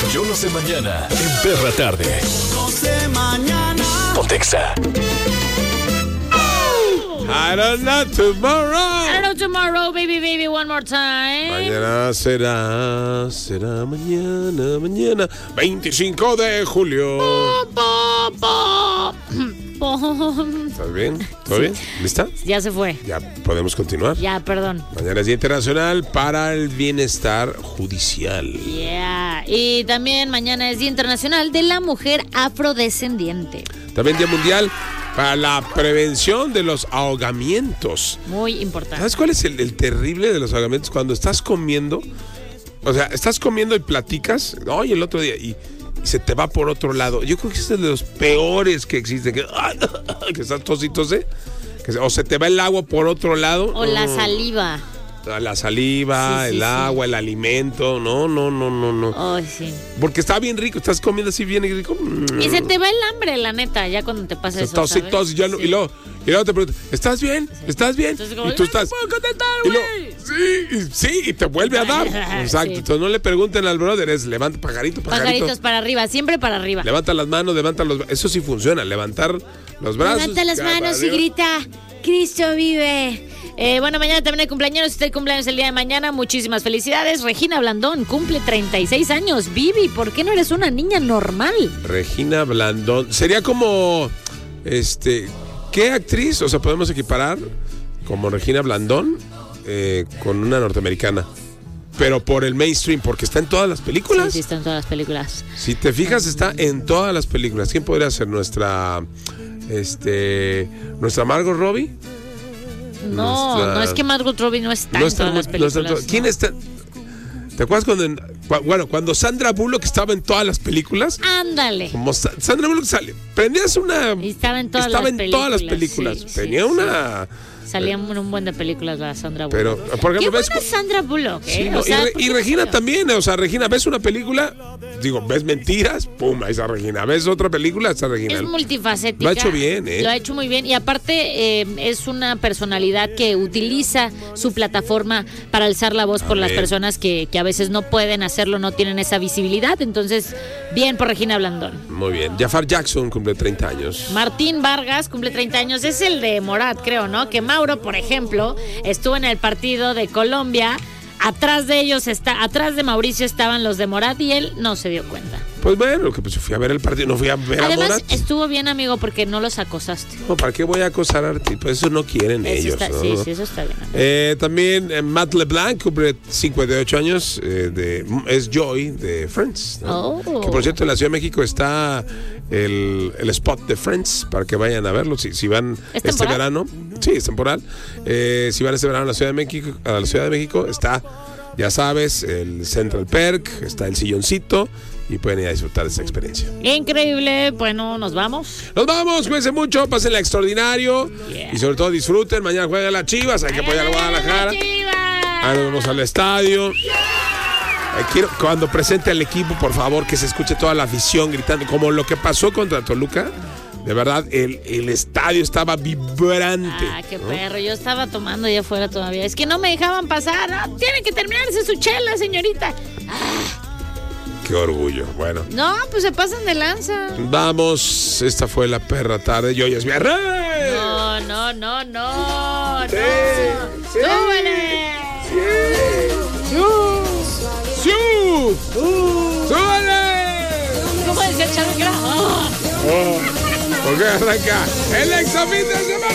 Yo no sé mañana en Perra Tarde. No sé mañana. Pontexa. I don't know tomorrow. I don't know tomorrow, baby, one more time. Mañana será mañana, 25 de julio. ¿Estás bien? ¿Todo bien? ¿Lista? Ya se fue. Ya podemos continuar. Ya, perdón. Mañana es Día Internacional para el Bienestar Judicial. Yeah. Y también mañana es Día Internacional de la Mujer Afrodescendiente. También Día Mundial para la prevención de los ahogamientos. Muy importante. ¿Sabes cuál es el terrible de los ahogamientos? Cuando estás comiendo, o sea, estás comiendo y platicas, hoy el otro día, y se te va por otro lado. Yo creo que ese es de los peores que existen, que estás tositose, o se te va el agua por otro lado. O la saliva. La saliva, Sí, el agua, sí. el alimento, no. Ay, sí. Porque está bien rico, estás comiendo así bien rico. Y se te va el hambre, la neta, ya cuando te pasa eso, ¿sabes? Tos, ya no, Sí. y luego te preguntan, ¿estás bien? ¿Estás bien? Entonces, como, y tú "Ay, estás. no puedo contestar, y luego, güey". sí, y te vuelve a dar. Exacto. Sí. Entonces no le pregunten al brother, es levanta pajarito. Pajaritos para arriba, siempre para arriba. Levanta las manos, levanta los brazos. Eso sí funciona, levantar los brazos. Levanta las ya para manos y arriba. grita, Cristo vive. Bueno, mañana también hay cumpleaños. Usted cumpleaños el día de mañana. Muchísimas felicidades. Regina Blandón cumple 36 años. Vivi, ¿por qué no eres una niña normal? Regina Blandón. Sería como, ¿qué actriz? O sea, podemos equiparar como Regina Blandón con una norteamericana. Pero por el mainstream, porque está en todas las películas. Sí, está en todas las películas. Si te fijas, está en todas las películas. ¿Quién podría ser nuestra Margot Robbie? No es que Margot Robbie no está en todas las películas. ¿Quién está? ¿Te acuerdas cuando Sandra Bullock estaba en todas las películas? Ándale. Como Sandra Bullock sale, prendías una... Y estaba en todas las películas. Sí, Tenía sí, una... Salían un buen de películas la Sandra Bullock. Pero, por ejemplo, ¿Qué ves... buena Sandra Bullock? Sí, O sea, y Regina también, o sea, Regina, ves una película, ves mentiras, pum, ahí está Regina, ves otra película, está Regina. Es multifacética. Lo ha hecho bien, Lo ha hecho muy bien y aparte es una personalidad que utiliza su plataforma para alzar la voz por las personas que a veces no pueden hacerlo, no tienen esa visibilidad. Entonces, bien por Regina Blandón. Muy bien. Jafar Jackson cumple 30 años. Martín Vargas cumple 30 años, es el de Morat, creo, ¿no? Que Mauro, por ejemplo, estuvo en el partido de Colombia. Atrás de Mauricio estaban los de Morat y él no se dio cuenta. Pues bueno, que fui a ver el partido, no fui a ver Además, a Morat. estuvo bien, amigo, porque no los acosaste. No, ¿para qué voy a acosar a ti? Pues eso no quieren Eso ellos. está, ¿no? sí, eso está bien. También Matt LeBlanc cumple 58 años, es Joy de Friends, ¿no? Oh. Que por cierto en la Ciudad de México está el spot de Friends para que vayan a verlo. Si van este verano, sí, es temporal. Si van este verano a la Ciudad de México, está, ya sabes, el Central Perk, está el silloncito y pueden ir a disfrutar de esa experiencia. Increíble. Bueno, nos vamos. Nos vamos, cuídense mucho, pásenla extraordinario. Yeah. Y sobre todo disfruten. Mañana juegan las Chivas, hay que apoyar a Guadalajara. Nos vemos al estadio. Quiero, cuando presente al equipo, por favor, que se escuche toda la afición gritando, como lo que pasó contra Toluca. De verdad, el estadio estaba vibrante. Ah, qué perro. Yo estaba tomando allá afuera todavía. Es que no me dejaban pasar. No, tienen que terminarse su chela, señorita. Qué orgullo. Bueno. No, pues se pasan de lanza. Vamos, esta fue la perra tarde. Y hoy es viernes. No. Sí. ¡Súbele! ¡Súbele! ¿Cómo decía Chávez? Porque arranca el examen de semana.